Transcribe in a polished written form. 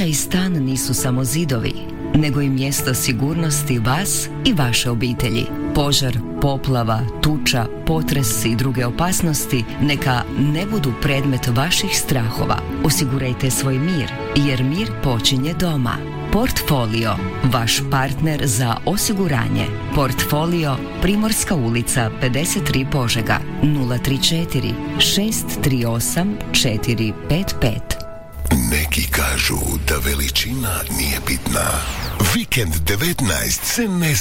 Kuća i stan nisu samo zidovi, nego i mjesto sigurnosti vas i vaše obitelji. Požar, poplava, tuča, potres i druge opasnosti neka ne budu predmet vaših strahova. Osigurajte svoj mir, jer mir počinje doma. Portfolio, vaš partner za osiguranje. Portfolio, Primorska ulica 53 Požega, 034 638 455. Neki kažu da veličina nije bitna. Vikend 19 se ne